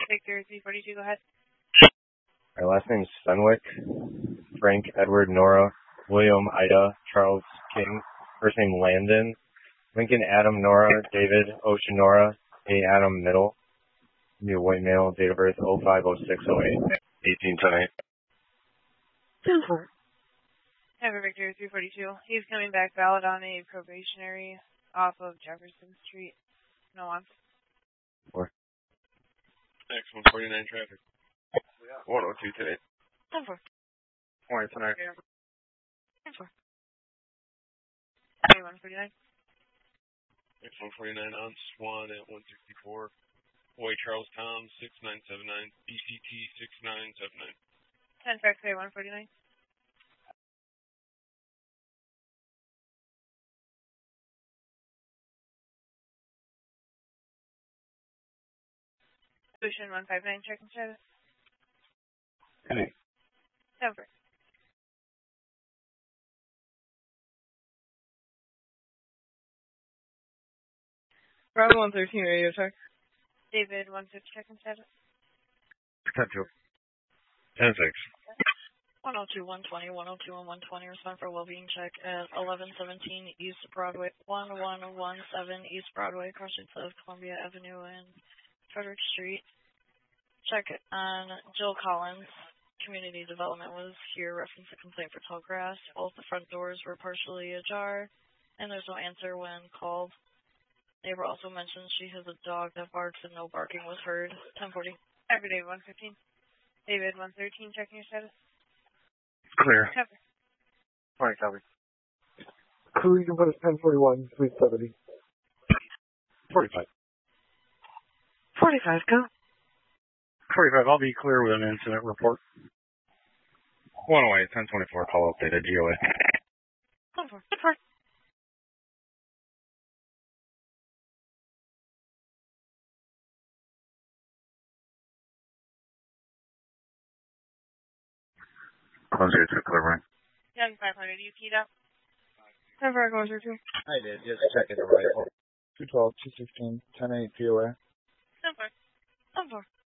Victor 342, go ahead. My last name's Fenwick. Frank, Edward, Nora, William, Ida, Charles, King. First name Landon. Lincoln, Adam, Nora, David, Ocean, Nora, A. Adam, Middle. Be a white male, date of birth 050608. 18 tonight. Have a Victor 342. He's coming back valid on a probationary off of Jefferson Street. No on. 4. X149 traffic. 102 today. 10-4. 20 tonight. 10-4. 149. X149 on Swan at 164. Boy Charles Tom 6979. BCT 6979. 10 for X-ray 149. Solution 159, checking status. Hey. 10 for. Bravo 113, radio check. David 150, checking status. 10-2. 10-6. 102, 120, 102, and 120. Respond for well-being check at 1117 East Broadway, 1117 East Broadway, crossings of Columbia Avenue and Frederick Street. Check on Jill Collins. Community Development was here, reference a complaint for tall grass. Both the front doors were partially ajar, and there's no answer when called. Neighbor also mentioned she has a dog that barks and no barking was heard. 1040. Everyday 115. David 113, checking your status. Clear. Cover. 20 copy. Crew, you can put us 1041, 370. 45. 45, go. 45, I'll be clear with an incident report. 108, 1024, call update at GOA. 10-4. 10-4. Closer to clear. Young 500, you keyed up. 10-4, closer to. I did, just checking the rifle. 212, 216, 10-8, GOA. 10-4. 10-4.